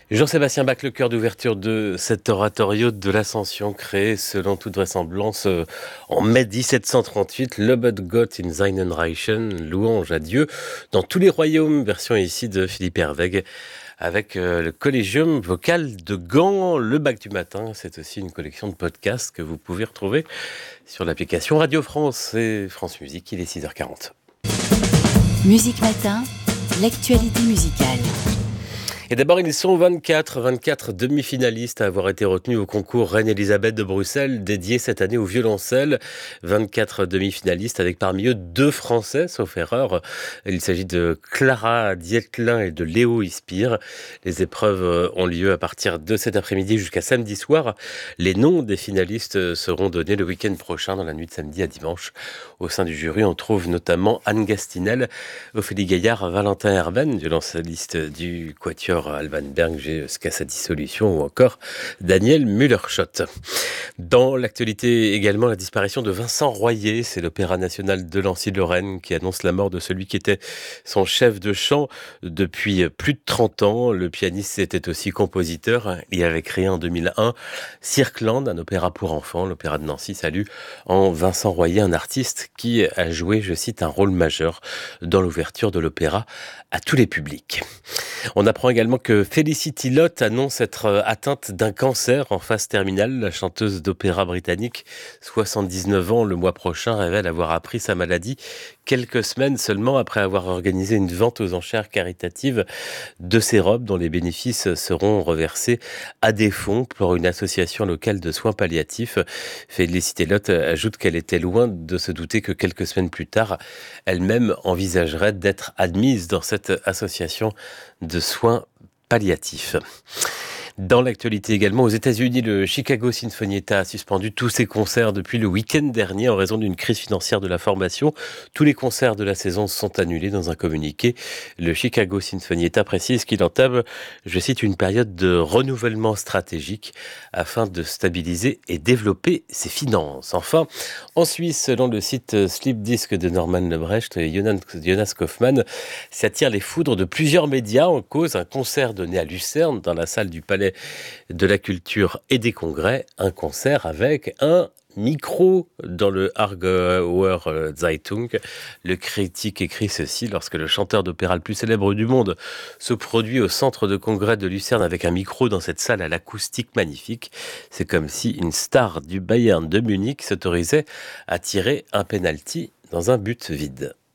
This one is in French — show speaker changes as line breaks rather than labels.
Jean-Sébastien Bach, le chœur d'ouverture de cet oratorio de l'Ascension créé selon toute vraisemblance en mai 1738, Lobet Gott in seinen Reichen, louange à Dieu dans tous les royaumes, version ici de Philippe Herwegh avec le Collégium vocal de Gand, le Bach du matin. C'est aussi une collection de podcasts que vous pouvez retrouver sur l'application Radio France et France Musique. Il est 6h40.
Musique Matin, l'actualité musicale.
Et d'abord, ils sont 24 demi-finalistes à avoir été retenus au concours Reine-Élisabeth de Bruxelles, dédié cette année au violoncelle. 24 demi-finalistes avec parmi eux 2 Français, sauf erreur. Il s'agit de Clara Dietlin et de Léo Ispire. Les épreuves ont lieu à partir de cet après-midi jusqu'à samedi soir. Les noms des finalistes seront donnés le week-end prochain, dans la nuit de samedi à dimanche. Au sein du jury, on trouve notamment Anne Gastinel, Ophélie Gaillard, Valentin Herben, violoncelliste du Quatuor Alban Berg jusqu'à sa dissolution, ou encore Daniel Müller-Schott. Dans l'actualité également, la disparition de Vincent Royer, c'est l'Opéra national de Nancy-Lorraine qui annonce la mort de celui qui était son chef de chant depuis plus de 30 ans. Le pianiste était aussi compositeur. Il avait créé en 2001 Cirqueland, un opéra pour enfants. L'Opéra de Nancy salue en Vincent Royer, un artiste qui a joué, je cite, un rôle majeur dans l'ouverture de l'opéra à tous les publics. On apprend également que Felicity Lott annonce être atteinte d'un cancer en phase terminale. La chanteuse d'opéra britannique, 79 ans, le mois prochain, révèle avoir appris sa maladie quelques semaines seulement après avoir organisé une vente aux enchères caritatives de ses robes dont les bénéfices seront reversés à des fonds pour une association locale de soins palliatifs. Felicity Lott ajoute qu'elle était loin de se douter que quelques semaines plus tard, elle-même envisagerait d'être admise dans cette association de soins palliatifs. Dans l'actualité également, aux États-Unis, le Chicago Sinfonietta a suspendu tous ses concerts depuis le week-end dernier en raison d'une crise financière de la formation. Tous les concerts de la saison sont annulés. Dans un communiqué, le Chicago Sinfonietta précise qu'il entame, je cite, une période de renouvellement stratégique afin de stabiliser et développer ses finances. Enfin, en Suisse, selon le site Sleep Disc de Norman Lebrecht, Jonas Kaufmann s'attire les foudres de plusieurs médias en cause un concert donné à Lucerne dans la salle du Palais de la Culture et des Congrès, un concert avec un micro dans le Aargauer Zeitung. Le critique écrit ceci: lorsque le chanteur d'opéra le plus célèbre du monde se produit au centre de congrès de Lucerne avec un micro dans cette salle à l'acoustique magnifique, c'est comme si une star du Bayern de Munich s'autorisait à tirer un penalty dans un but vide.